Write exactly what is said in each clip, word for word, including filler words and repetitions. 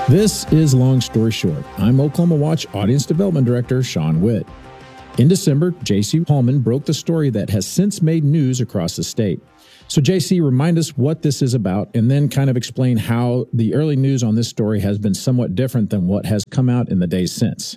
This is Long Story Short. I'm Oklahoma Watch Audience Development Director Sean Witt. In December, J C Hallman broke the story that has since made news across the state. So J C, remind us what this is about and then kind of explain how the early news on this story has been somewhat different than what has come out in the days since.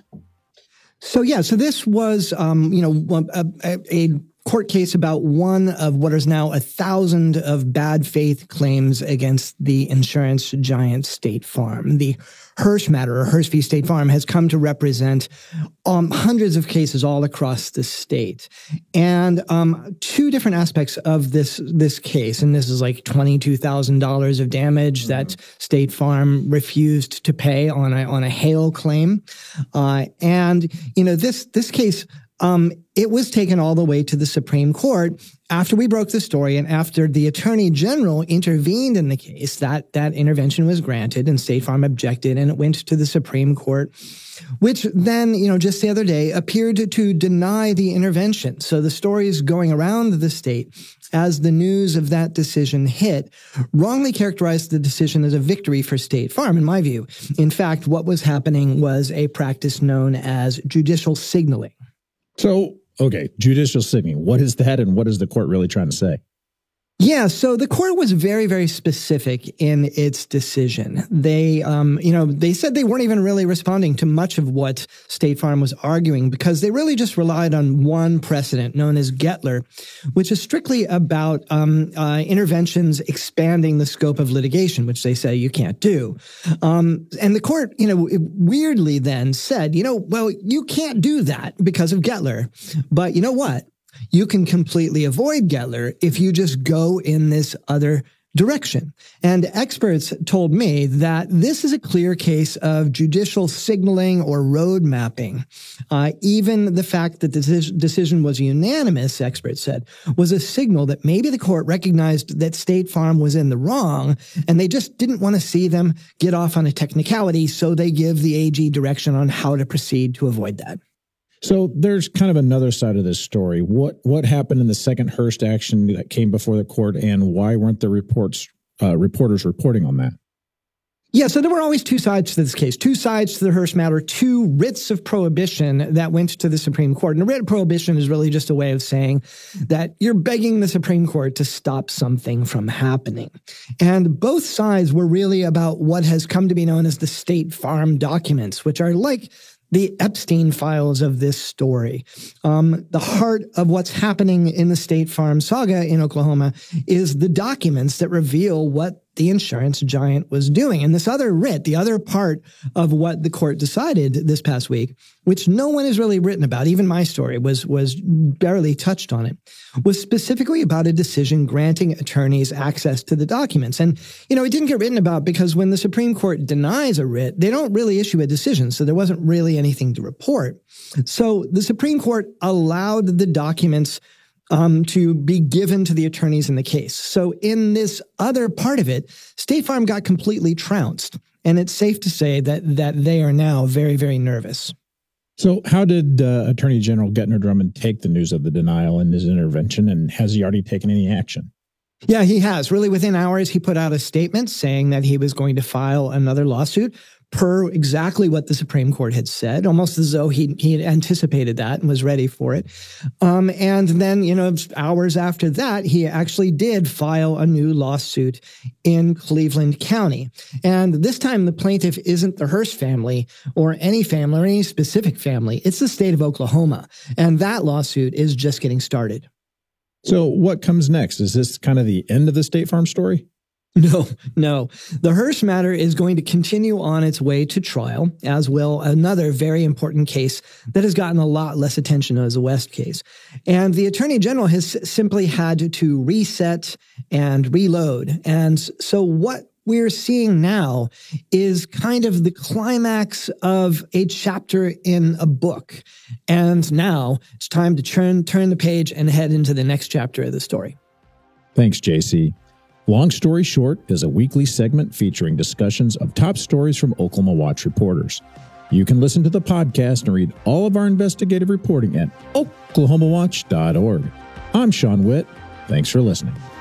So, yeah, so this was, um, you know, a, a, a court case about one of what is now a thousand of bad faith claims against the insurance giant State Farm. The Hirsch matter, or Hirsch v. State Farm, has come to represent um, hundreds of cases all across the state. And um, two different aspects of this this case, and this is like twenty-two thousand dollars of damage mm-hmm. that State Farm refused to pay on a on a hail claim. Uh, and, you know, this this case, Um, it was taken all the way to the Supreme Court after we broke the story and after the Attorney General intervened in the case. That that intervention was granted and State Farm objected, and it went to the Supreme Court, which then, you know, just the other day appeared to, to deny the intervention. So the story is going around the state as the news of that decision hit, wrongly characterized the decision as a victory for State Farm, in my view. In fact, what was happening was a practice known as judicial signaling. So, okay, judicial signaling. What is that, and what is the court really trying to say? Yeah, so the court was very, very specific in its decision. They, um, you know, they said they weren't even really responding to much of what State Farm was arguing because they really just relied on one precedent known as Gettler, which is strictly about um, uh, interventions expanding the scope of litigation, which they say you can't do. Um, and the court, you know, weirdly then said, you know, well, you can't do that because of Gettler. But you know what? You can completely avoid Gettler if you just go in this other direction. And experts told me that this is a clear case of judicial signaling or road mapping. Uh, even the fact that the decision was unanimous, experts said, was a signal that maybe the court recognized that State Farm was in the wrong, and they just didn't want to see them get off on a technicality, so they give the A G direction on how to proceed to avoid that. So there's kind of another side of this story. What what happened in the second Hearst action that came before the court, and why weren't the reports uh, reporters reporting on that? Yeah, so there were always two sides to this case, two sides to the Hearst matter, two writs of prohibition that went to the Supreme Court. And a writ of prohibition is really just a way of saying that you're begging the Supreme Court to stop something from happening. And both sides were really about what has come to be known as the State Farm documents, which are like the Epstein files of this story. Um, the heart of what's happening in the State Farm saga in Oklahoma is the documents that reveal what the insurance giant was doing. And this other writ, the other part of what the court decided this past week, which no one has really written about, even my story was, was barely touched on it, was specifically about a decision granting attorneys access to the documents. And, you know, it didn't get written about because when the Supreme Court denies a writ, they don't really issue a decision. So there wasn't really anything to report. So the Supreme Court allowed the documents Um, to be given to the attorneys in the case. So in this other part of it, State Farm got completely trounced. And it's safe to say that that they are now very, very nervous. So how did uh, Attorney General Gentner Drummond take the news of the denial and his intervention, and has he already taken any action? Yeah, he has. Really, within hours, he put out a statement saying that he was going to file another lawsuit per exactly what the Supreme Court had said, almost as though he he had anticipated that and was ready for it. Um, and then, you know, hours after that, he actually did file a new lawsuit in Cleveland County. And this time, the plaintiff isn't the Hearst family or any family or any specific family. It's the state of Oklahoma. And that lawsuit is just getting started. So what comes next? Is this kind of the end of the State Farm story? No, no. The Hearst matter is going to continue on its way to trial, as will another very important case that has gotten a lot less attention as a West case. And the Attorney General has simply had to reset and reload. And so what we're seeing now is kind of the climax of a chapter in a book. And now it's time to turn, turn the page and head into the next chapter of the story. Thanks, J C. Long Story Short is a weekly segment featuring discussions of top stories from Oklahoma Watch reporters. You can listen to the podcast and read all of our investigative reporting at oklahoma watch dot org. I'm Sean Witt. Thanks for listening.